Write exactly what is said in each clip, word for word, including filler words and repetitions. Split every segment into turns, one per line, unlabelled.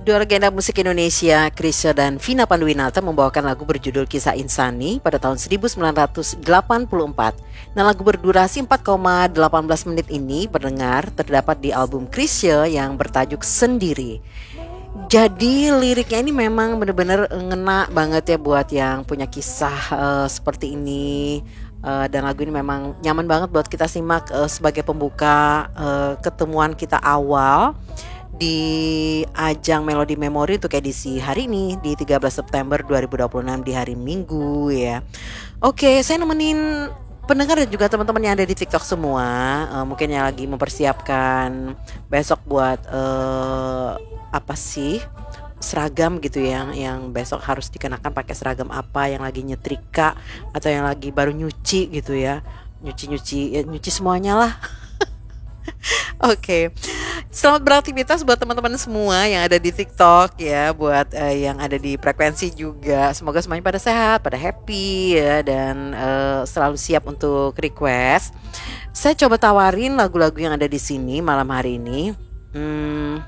Dua legenda musik Indonesia, Chrisye dan Vina Panduwinata membawakan lagu berjudul Kisah Insani pada tahun seribu sembilan ratus delapan puluh empat. Nah, lagu berdurasi empat koma satu delapan menit ini berdengar terdapat di album Chrisye yang bertajuk Sendiri. Jadi liriknya ini memang benar-benar ngena banget ya buat yang punya kisah uh, seperti ini. Uh, dan lagu ini memang nyaman banget buat kita simak uh, sebagai pembuka uh, ketemuan kita awal di ajang Melodi Memori untuk edisi hari ini di tiga belas September dua ribu dua puluh enam di hari Minggu ya. Oke, saya nemenin pendengar dan juga teman-teman yang ada di TikTok semua, uh, mungkin yang lagi mempersiapkan besok buat uh, apa sih seragam gitu ya, yang besok harus dikenakan pakai seragam apa, yang lagi nyetrika atau yang lagi baru nyuci gitu ya, nyuci-nyuci ya, nyuci semuanya lah. Oke, okay. Selamat beraktivitas buat teman-teman semua yang ada di TikTok ya, buat uh, yang ada di frekuensi juga. Semoga semuanya pada sehat, pada happy ya, dan uh, selalu siap untuk request. Saya coba tawarin lagu-lagu yang ada di sini malam hari ini. Hmm,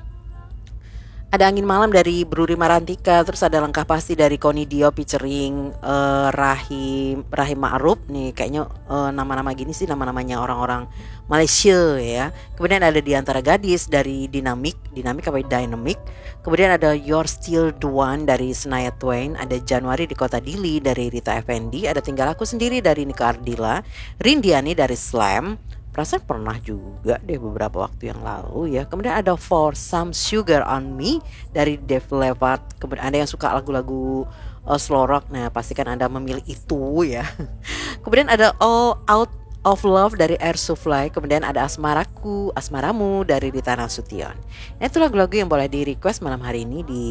ada Angin Malam dari Bruri Marantika, terus ada Langkah Pasti dari Koni Dio featuring uh, Rahim Rahim Ma'ruf nih, kayaknya uh, nama-nama gini sih nama-namanya orang-orang Malaysia ya. Kemudian ada Di Antara Gadis dari Dinamik, Dinamik apa Dynamic. Kemudian ada You're Still the One dari Shania Twain, ada Januari di Kota Dili dari Rita Effendy, ada Tinggal Aku Sendiri dari Nika Ardila, Rindiani dari Slam. Perasaan pernah juga deh beberapa waktu yang lalu ya. Kemudian ada For Some Sugar on Me dari Def Leppard. Kemudian ada yang suka lagu-lagu uh, slow rock, nah pastikan Anda memilih itu ya. Kemudian ada All Out of Love dari Air Supply. Kemudian ada Asmaraku, Asmaramu dari Rita Nasution. Nah, itu lagu-lagu yang boleh di request malam hari ini di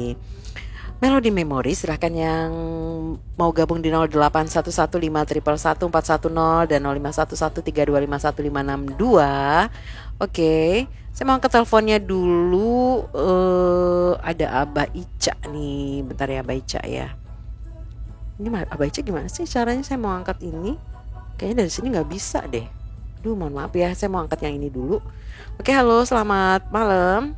Melodi Memori. Silahkan yang mau gabung di nol delapan satu satu lima satu satu empat satu nol dan nol lima satu satu tiga dua lima satu lima enam dua. Oke, saya mau angkat teleponnya dulu. uh, Ada Abah Ica nih. Bentar ya Abah Ica ya. Ini Abah Ica gimana sih caranya saya mau angkat ini? Kayaknya dari sini gak bisa deh. Duh, mohon maaf ya, saya mau angkat yang ini dulu. Oke, halo, selamat malam.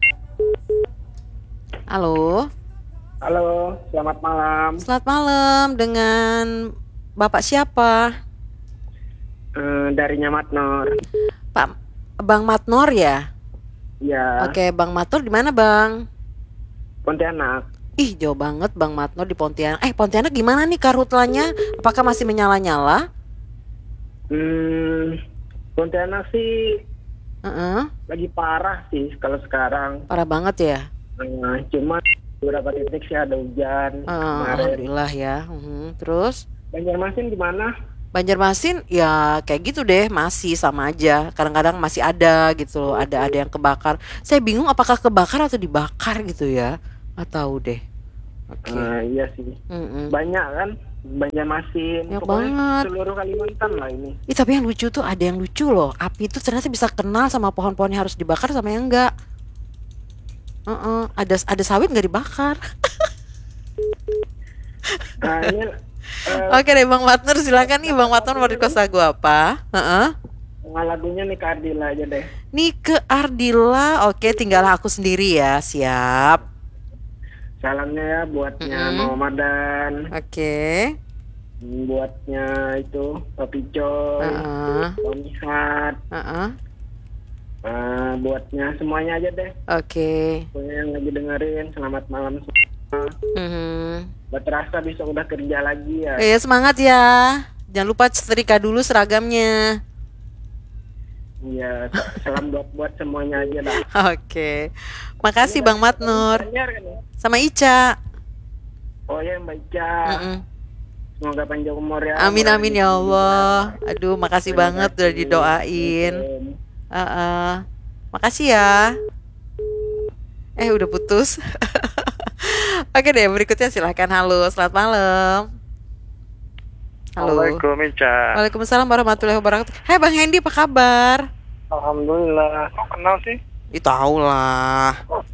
Halo.
Halo, selamat malam.
Selamat malam, dengan Bapak siapa?
Uh, dari Matnor.
Pak Bang Matnor ya?
Iya.
Oke, Bang Matnor di mana, Bang?
Pontianak.
Ih, jauh banget Bang Matnor di Pontianak. Eh, Pontianak gimana nih karhutlanya? Apakah masih menyala-nyala?
Hmm, Pontianak sih
uh-uh.
lagi parah sih kalau sekarang.
Parah banget ya?
Uh, cuma beberapa titik sih ada hujan
uh, Alhamdulillah ya. uh-huh. Terus?
Banjarmasin gimana?
Banjarmasin ya kayak gitu deh, masih sama aja. Kadang-kadang masih ada gitu loh, ada ada yang kebakar. Saya bingung apakah kebakar atau dibakar gitu ya. Nggak tahu deh. Oke. Okay.
Uh, iya sih.
Mm-mm.
Banyak kan Banjarmasin.
Ya
pokoknya
banget.
Seluruh Kalimantan lah ini.
Ih, tapi yang lucu tuh ada yang lucu loh. Api itu ternyata bisa kenal sama pohon-pohon yang harus dibakar sama yang enggak. Uh-uh. Ada ada sawit nggak dibakar.
Nah, ini, uh,
Oke deh Bang Matnur, silakan nih Bang Matnur mau request lagu apa? Uh-uh.
lagunya nih ke Ardila aja deh.
Nih ke Ardila, oke, Tinggal Aku Sendiri ya, siap.
Salamnya ya buatnya
Mm-hmm.
Muhammadan.
Oke.
Buatnya itu Papi Coy,
Uh-uh.
Om Nihat.
Uh-uh.
Uh, buatnya semuanya aja deh.
Oke.
Pokoknya yang lagi dengerin, selamat malam semua.
Mm-hmm.
Gak terasa besok udah kerja lagi ya.
Eh, semangat ya. Jangan lupa setrika dulu seragamnya.
Iya, salam buat buat semuanya aja lah.
Oke. Makasih Bang Matnur.
Kan, ya?
Sama Ica.
Oh ya, Mbak Ica.
Mm-mm.
Semoga panjang umur ya.
Amin amin ya Allah. Aduh, makasih
Terima
banget
kasih.
udah didoain. Uh-uh. Makasih ya. Eh, udah putus. Oke deh, berikutnya silahkan. Halo, selamat malam. Halo.
Assalamualaikum Ica.
Waalaikumsalam warahmatullahi wabarakatuh. Hai Bang Hendy, apa kabar?
Alhamdulillah. Kok kenal sih?
Ih, tahu lah.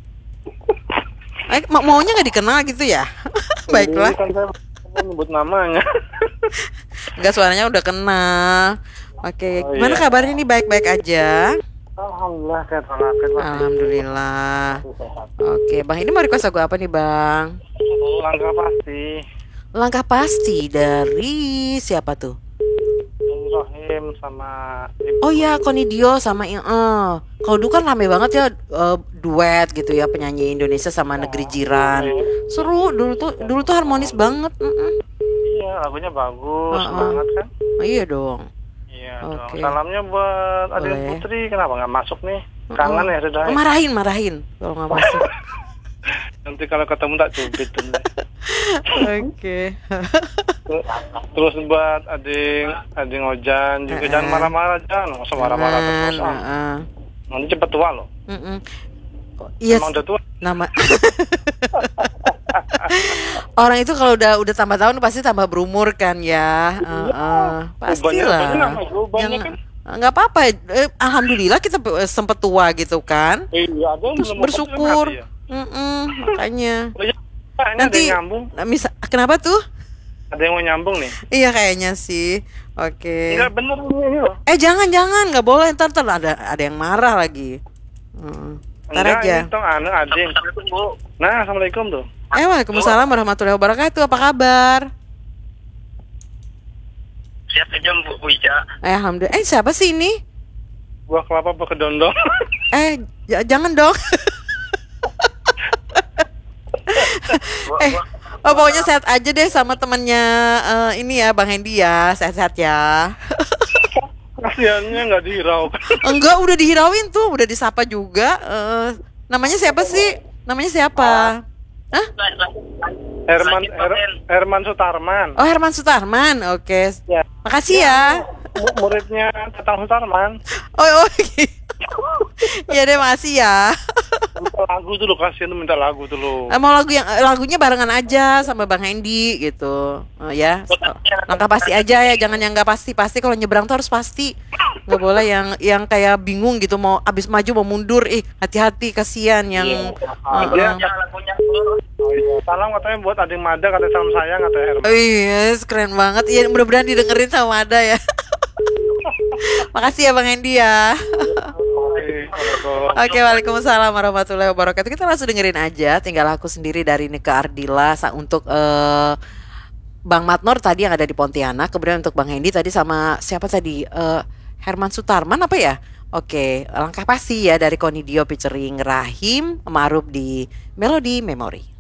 Eh, ma- maunya nggak dikenal gitu ya? Baiklah.
Kan saya nyebut namanya.
Enggak, suaranya udah kenal. Oke,
Oh,
gimana
iya.
kabarnya nih? Baik-baik aja?
Alhamdulillah sehat walafiat Mas.
Alhamdulillah.
Sehat.
Oke, Bang, ini mau request lagu apa nih, Bang?
Langkah pasti.
Langkah pasti dari siapa tuh?
Ibrahim sama Ibu.
Oh ya, Konidio sama eh kalau dulu kan rame banget ya, eh, duet gitu ya, penyanyi Indonesia sama negeri jiran. Seru dulu tuh, dulu tuh harmonis banget. Mm-mm.
Iya, lagunya bagus,
Uh-uh.
semangat kan?
Oh, iya dong.
Iya
Oke.
dong. Salamnya buat Adil
Boleh.
Putri, kenapa nggak masuk nih? Kangen ya sudah.
Oh, marahin, marahin kalau nggak masuk.
Nanti kalau ketemu tak cubit tuh.
Oke.
Terus buat ading ading Ojan juga
Uh-uh.
jangan marah-marah jangan, masa marah-marah terus.
Jangan,
ah.
uh-uh.
Nanti cepet tua loh.
Mm-mm. Oh, Iya,
Emang udah tua.
nama orang itu kalau udah udah tambah tahun pasti tambah berumur kan ya. Heeh. Pastilah.
Ubahnya nama ubahnya
Yang
kan.
nggak apa-apa. Eh, Alhamdulillah kita eh, sempet tua gitu kan.
Iya, ada yang
Terus
belum mau
bersyukur.
ketemu, ya.
Mm-mm, makanya.
Oh, iya. Pak, ini ada
Nanti
yang nyambung.
nah, misa, kenapa tuh?
Ada yang mau nyambung nih.
Iya kayaknya sih. Oke.
Enggak bener ini, ini loh.
Eh jangan jangan nggak boleh ntar, ntar ada ada yang marah lagi. Heeh. Ntar
Enggak,
aja.
ini toh anu ading. Nah, assalamualaikum tuh.
Eh waalaikumsalam warahmatullahi wabarakatuh. Apa kabar?
Siap aja Bu Wija.
Eh, alhamdulillah. Eh siapa sih ini?
Buah kelapa apa kedondong?
Eh j- jangan dong. eh oh, pokoknya sehat aja deh sama temennya eh, ini ya Bang Hendy ya, sehat-sehat ya.
Kasiannya nggak dihiraukan.
Enggak, udah dihirauin tuh, udah disapa juga. Eh, namanya siapa sih? Namanya siapa? Hah?
Herman Her- Herman Sutarman.
Oh, Herman Sutarman. Oke.
Ya.
Makasih ya.
Mu- Muridnya Tatang Sutarman.
Oh, oh. Iya deh, makasih ya.
Minta lagu dulu, kasihan tuh minta lagu dulu.
Eh, mau lagu yang eh, lagunya barengan aja sama Bang Hendy gitu. Oh, ya. Langkah pasti aja ya, jangan yang nggak pasti-pasti. Kalau nyebrang tuh harus pasti. Nggak boleh yang yang kayak bingung gitu, mau abis maju mau mundur. Ih, hati-hati, kasihan yang
Ah,
uh-uh.
dia lagunya. Oh, iya. Salam katanya buat Ading Mada, katanya salam sayang katanya Herman.
Oh, yes, keren banget. Iya, mudah-mudahan didengerin sama Ada ya. Makasih ya Bang Hendy ya.
Oke, kalau-
Oke, waalaikumsalam warahmatullahi wabarakatuh. Kita langsung dengerin aja. Tinggal aku sendiri dari Nika Ardila sa- untuk eh, Bang Matnor tadi yang ada di Pontianak. Kemudian untuk Bang Hendy tadi sama siapa tadi? Eh, Herman Sutarman apa ya? Oke, langkah pasti ya dari Konidio featuring Rahim Ma'ruf di Melody Memory.